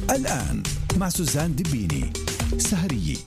الآن مع سوزان دبيني سهرية.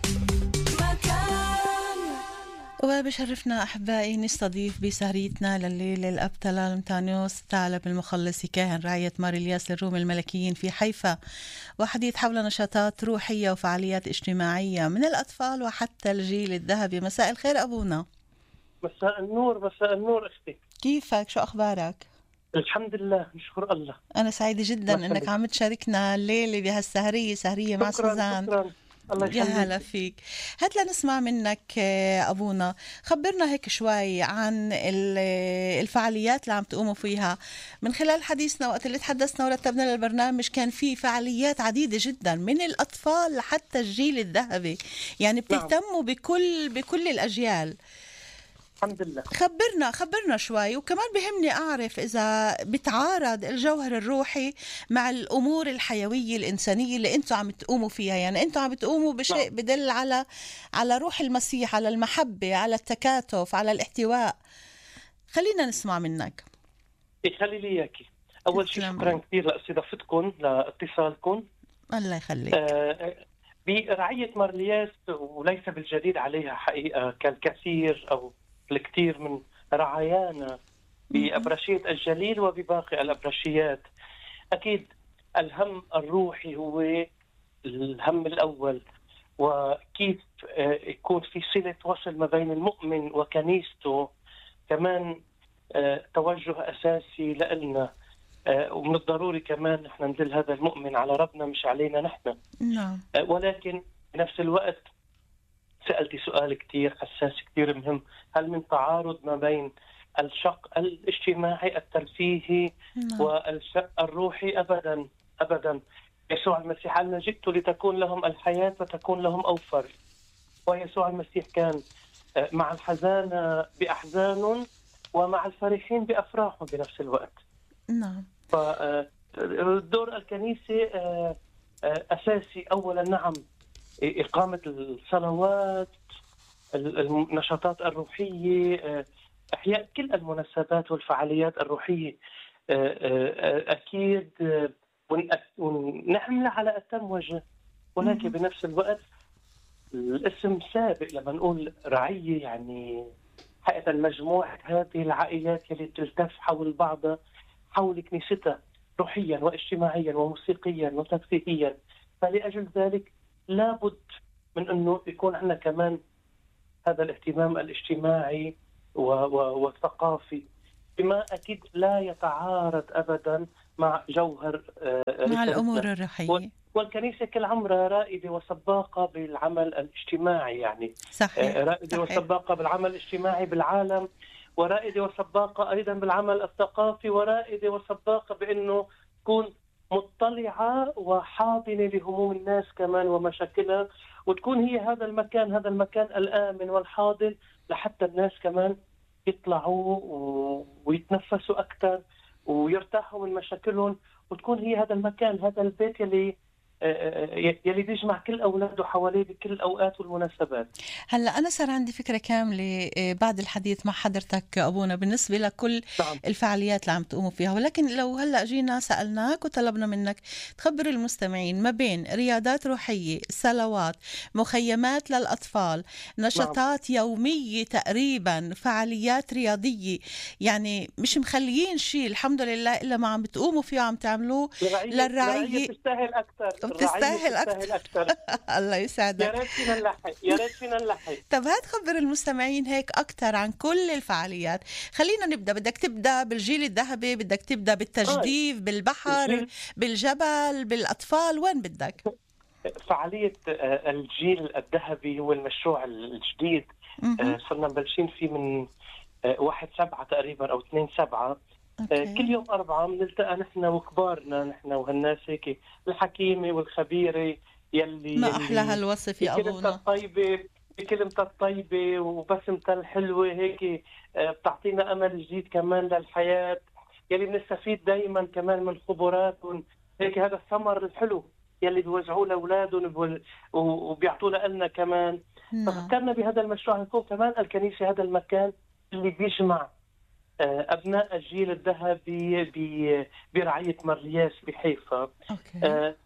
وبشرفنا أحبائي نستضيف بسهريتنا لليلة الأب طلال متانيوس ثعلب المخلص كاهن رعاية مار الياس للروم الملكيين في حيفا، وحديث حول نشاطات روحية وفعاليات اجتماعية من الأطفال وحتى الجيل الذهبي. مساء الخير أبونا. مساء النور. مساء النور أختي، كيفك؟ شو أخبارك؟ الحمد لله نشكر الله. أنا سعيدة جدا أنك عم تشاركنا الليلة بهالسهرية، سهرية مع سوزان. شكرا. الله يا هلا فيك. هات لنسمع منك أبونا، خبرنا هيك شوي عن الفعاليات اللي عم تقوموا فيها. من خلال حديثنا وقت اللي تحدثنا ورتبنا للبرنامج كان في فعاليات عديدة جدا من الأطفال لحتى الجيل الذهبي، يعني بتهتموا بكل الأجيال. الحمد لله. خبرنا شوي، وكمان بهمني أعرف إذا بتعارض الجوهر الروحي مع الأمور الحيوية الإنسانية اللي أنتوا عم تقوموا فيها. يعني أنتوا عم تقوموا بشيء بدل على روح المسيح، على المحبة، على التكاتف، على الاحتواء. خلينا نسمع منك. خلي لي إياكي. أول شيء شكرا كثير لاستضافتكم، لاتصالكم. الله يخليك. برعية مار الياس، وليس بالجديد عليها حقيقة، كالكثير أو الكثير من رعايانا بأبرشية الجليل وبباقي الأبرشيات. أكيد الهم الروحي هو الهم الأول، وكيف يكون في صلة وصل ما بين المؤمن وكنيسته كمان توجه أساسي لنا، ومن الضروري كمان نحن ندل هذا المؤمن على ربنا مش علينا نحن. نعم. ولكن بنفس الوقت سألتي سؤال كتير حساس كتير مهم، هل من تعارض ما بين الشق الاجتماعي الترفيهي والشق الروحي؟ أبدا أبدا. يسوع المسيح قال: جئت لتكون لهم الحياة وتكون لهم أوفر. ويسوع المسيح كان مع الحزانة بأحزان ومع الفرحين بأفراحهم بنفس الوقت. نعم. فدور الكنيسة أساسي أولا، نعم، إقامة الصلوات، النشاطات الروحية، إحياء كل المناسبات والفعاليات الروحية، أكيد، ونعمل على أتم وجه. ولكن بنفس الوقت الاسم سابق لما نقول رعية، يعني حقيقة مجموعة هذه العائلات اللي تلتف حول بعضها، حول كنيستها روحيا واجتماعيا وموسيقيا وترفيهيا. فلأجل ذلك لابد من أنه يكون عندنا كمان هذا الاهتمام الاجتماعي والثقافي، بما أكيد لا يتعارض أبدا مع جوهر مع الأمور الروحية. والكنيسة كل عمرها رائدة وسباقة بالعمل الاجتماعي، يعني صحيح. رائدة وسباقة بالعمل الاجتماعي بالعالم، ورائدة وسباقة أيضا بالعمل الثقافي، ورائدة وسباقة بأنه تكون مطلعة وحاضنة لهموم الناس كمان ومشاكلها، وتكون هي هذا المكان الآمن والحاضن لحتى الناس كمان يطلعوا ويتنفسوا أكثر ويرتاحوا من مشاكلهم، وتكون هي هذا المكان، هذا البيت يلي بيجمع كل أولاده حواليه بكل الأوقات والمناسبات. هلأ أنا صار عندي فكرة كاملة بعد الحديث مع حضرتك أبونا بالنسبة لكل الفعاليات اللي عم تقوموا فيها، ولكن لو هلأ جينا سألناك وطلبنا منك تخبر المستمعين ما بين رياضات روحية، صلوات، مخيمات للأطفال، نشاطات يومية تقريبا، فعاليات رياضية، يعني مش مخليين شيء الحمد لله إلا ما عم بتقوموا فيه وعم تعملوه للرعية. تستاهل أكثر. تستاهل أكثر. الله يسعدك. يا ريت فينا نلحق. طب هات خبر المستمعين هيك أكثر عن كل الفعاليات. خلينا نبدأ. بدك تبدأ بالجيل الذهبي، بدك تبدأ بالتجديف، بالبحر، بالجبل، بالأطفال، وين بدك؟ فعالية الجيل الذهبي هو المشروع الجديد. صرنا مبلشين فيه من 1/7 تقريبا أو 2/7. كل يوم 4 بنلتقى نحن وكبارنا، نحن وهالناس هيك الحكيمة والخبيرة يلي ما أحلى هالوصف يا أبونا. بكلمتها الطيبة وبسمتها الحلوة هيك بتعطينا أمل جديد كمان للحياة، يلي بنستفيد دايما كمان من خبراتهم، هيك هذا الثمر الحلو يلي بيوزعوه لأولادهم وبيعطونا لنا كمان. ففكرنا بهذا المشروع نكون كمان الكنيسة هذا المكان اللي بيجمع أبناء الجيل الذهبي برعاية مار الياس بحيفا.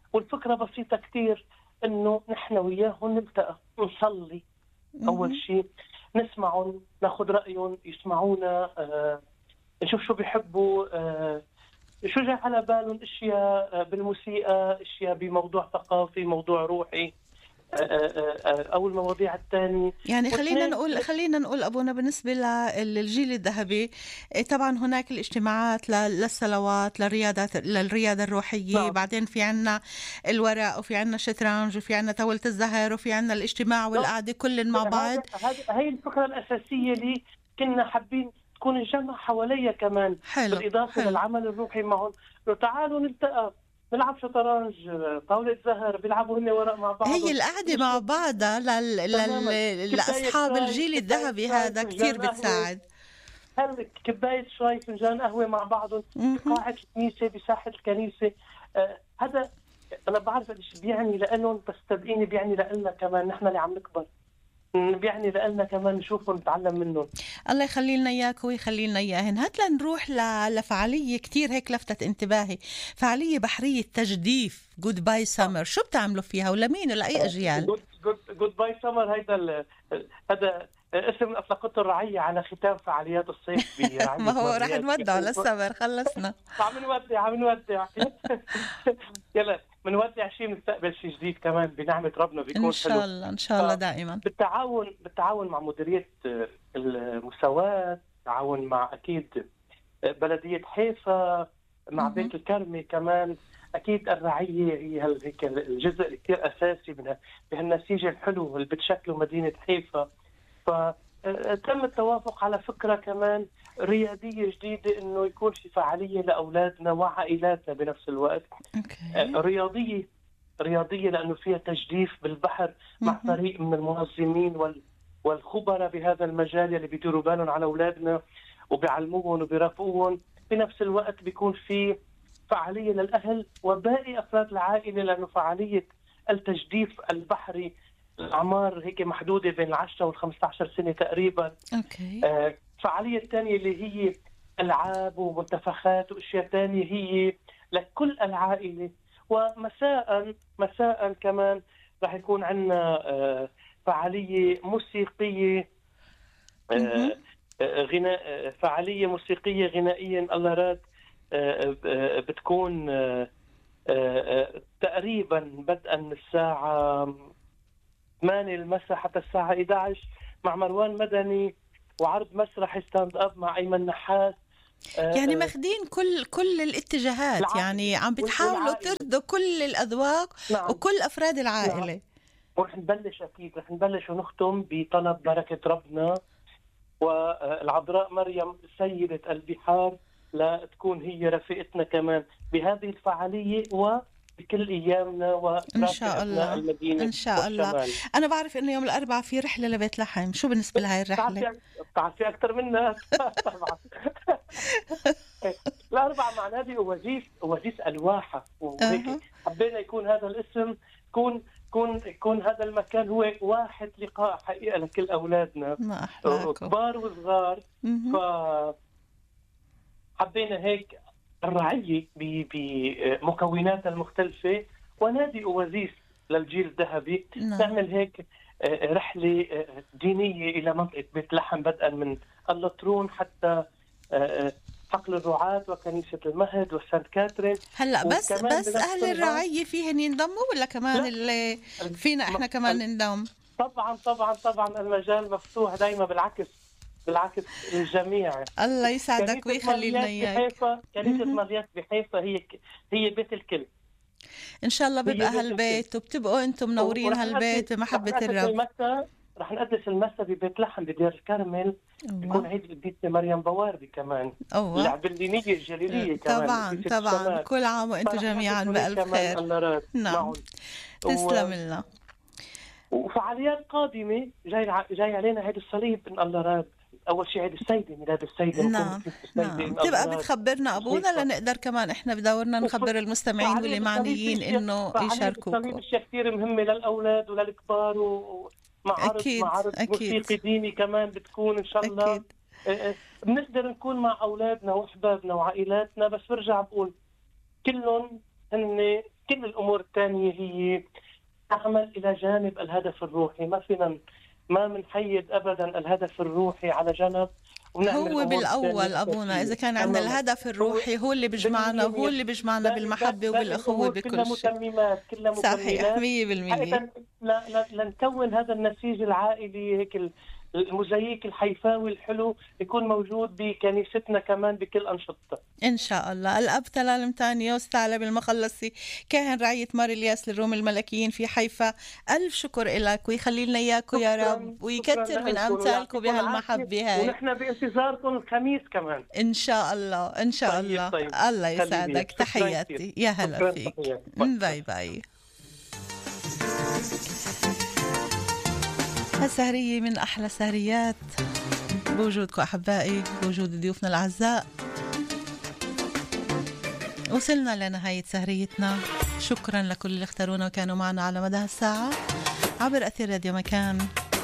والفكرة بسيطة كتير، إنه نحن وياهم نبدأ نصلي أول شيء، نسمعهم، ناخذ رأيهم، يسمعونا، نشوف شو بيحبوا، شو جاي على بالهم، اشياء بالموسيقى، اشياء بموضوع ثقافي، موضوع روحي، او المواضيع الثانية. يعني خلينا نقول أبونا بالنسبة للجيل الذهبي، طبعا هناك الاجتماعات للصلوات، للرياضة الروحية، نعم. بعدين في عنا الورق، وفي عنا الشطرنج، وفي عنا طاولة الزهر، وفي عنا الاجتماع والقعدة كل مع بعض. هاي الفكرة الأساسية اللي كنا حابين تكون الجمع حواليها كمان. حلو بالإضافة حلو. للعمل الروحي معهم، تعالوا نلتقى، نلعب شطرنج، طاولة زهر، بيلعبوا هن ورق مع بعض. هي القعدة مع بعضها لأصحاب الجيل الذهبي هذا كتير بتساعد. هل كباية شاي، فنجان قهوة مع بعضهم بقاعة الكنيسة، بساحة الكنيسة. هذا أنا بعرف قديش بيعني لأنهم، بس صدقيني بيعني لنا كمان، نحن اللي عم نكبر، بيعني لنا كمان نشوفهم نتعلم منهم. الله يخلي لنا اياك ويخلي لنا اياهن. هات لنروح لفعاليه كتير هيك لفتت انتباهي، فعاليه بحريه تجديف جود باي سمر. شو بتعملوا فيها ولمين ولاي اجيال؟ جود باي سمر، هذا اسم اطلقته الرعيه على ختام فعاليات الصيف برعاية ما هو رح مريات. نودعه للسمر، خلصنا. عم نودع يلا بنودع شيء، بنستقبل شيء جديد كمان بنعمة ربنا، بيكون ان شاء الله ان شاء الله دائما بالتعاون مع مديرية المساواة، تعاون مع أكيد بلدية حيفا، مع بيت الكرمة كمان. أكيد الرعية هي هيك الجزء اللي كتير أساسي بهالنسيج الحلو اللي بتشكله مدينة حيفا. فتم التوافق على فكرة كمان ريادية جديدة، إنه يكون في فعالية لأولادنا وعائلاتنا بنفس الوقت. رياضية لأنه فيها تجديف بالبحر مع فريق من المنظمين والخبراء بهذا المجال اللي بيديروا بالهم على أولادنا وبيعلموهم وبيرافقوهم. بنفس الوقت بيكون في فعالية للأهل وباقي أفراد العائلة، لأنه فعالية التجديف البحري الأعمار هيك محدودة بين 10 و15 سنة تقريبا. فعالية الثانية اللي هي ألعاب ومنتفخات وأشياء ثانية هي لكل العائلة. ومساء كمان راح يكون عندنا فعالية موسيقية، غناء، فعالية موسيقية غنائية الله راد، بتكون تقريبا بدءا من الساعة 8 المساء حتى الساعة 11 مع مروان مدني، وعرض مسرحي ستاند اب مع أيمن نحاس. يعني ماخدين كل الاتجاهات، يعني عم بتحاولوا ترضوا كل الأذواق. نعم. وكل أفراد العائلة. نعم. ورح نبلش ونختم بطلب بركة ربنا والعذراء مريم سيدة البحار لا تكون هي رفيقتنا كمان بهذه الفعالية وبكل أيامنا وإن شاء الله المدينة إن شاء الله. أنا بعرف إنه يوم الأربعاء في رحلة لبيت لحم، شو بالنسبة لهاي الرحلة؟ بتعرفي أكثر منا طبعا. الأربعاء مع نادي أوازيس الواحة، وهيك حبينا يكون هذا الاسم، يكون هذا المكان هو واحد لقاء حقيقة لكل أولادنا كبار وصغار. حبينا هيك الرعية بمكوناتها المختلفة ونادي أوازيس للجيل الذهبي. نعمل هيك رحلة دينية إلى منطقة بيت لحم، بدءا من اللطرون حتى حقل الرعاة وكنيسة المهد وسانت كاترين. هلا بس أهل الرعية فيهن ينضموا ولا كمان اللي فينا إحنا كمان ننضم؟ طبعا المجال مفتوح دايما، بالعكس الجميع. الله يسعدك ويخلي لنا إياك. كنيسة مريات بحيفا هي بيت الكل. إن شاء الله بيبقى هالبيت وبتبقوا أنتم منورين هالبيت بمحبة الرب. رح نقدس المسا ببيت لحم بدير الكرمل، بيكون عيد القديسة مريم بواردي كمان، العبلينية الجليلية كمان. طبعا كل عام وانتم جميعا بألف خير. نعم تسلم لنا. وفعاليات قادمة جاي علينا عيد الصليب إن الله راد. أول شيء عيد السيدة، ميلاد السيدة. نعم تبقى بتخبرنا أبونا لنقدر كمان إحنا بدورنا نخبر المستمعين واللي معنيين إنه يشاركوكم. فعالية الصليب كثير مهمة للأولاد وللكبار، معرض موسيقي ديني كمان بتكون إن شاء الله. بنقدر نكون مع أولادنا وأحبابنا وعائلاتنا، بس برجع بقول كلهم أن كل الأمور الثانية هي تعمل إلى جانب الهدف الروحي. ما منحيد أبدا الهدف الروحي على جنب. هو بالأول أبونا إذا كان عندنا الهدف الروحي هو اللي بيجمعنا، وهو اللي بيجمعنا بالمحبة وبالأخوة بكل شيء. كلها صحيح 100%. لنكون هذا النسيج العائلي، هيك المزيك الحيفاوي الحلو يكون موجود بكنيستنا كمان بكل أنشطتها إن شاء الله. الأب تلال متانيوس ثعلب المخلصي كاهن رعية مار الياس للروم الملكيين في حيفا، ألف شكر لك ويخلي لنا إياكم يا رب ويكتر من أمثالكم بهالمحبة هاي. ونحن بانتظاركم الخميس كمان إن شاء الله إن شاء الله. طيب. الله يسعدك. تحياتي يا هلا فيك. باي باي. السهرية من أحلى سهريات بوجودكم أحبائي، بوجود ضيوفنا الأعزاء. وصلنا لنهاية سهريتنا. شكرا لكل اللي اختارونا وكانوا معنا على مدى الساعة عبر أثير راديو مكان.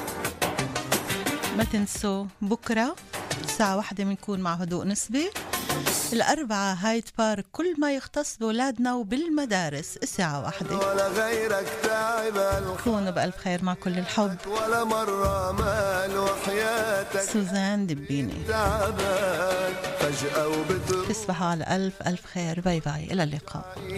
ما تنسوا بكرة الساعة 1 بنكون مع هدوء نسبي. الأربعة هايد بارك، كل ما يختص بولادنا وبالمدارس الساعة 1. كونوا بألف خير مع كل الحب. سوزان دبيني. تصبحوا على ألف خير. باي باي، إلى اللقاء.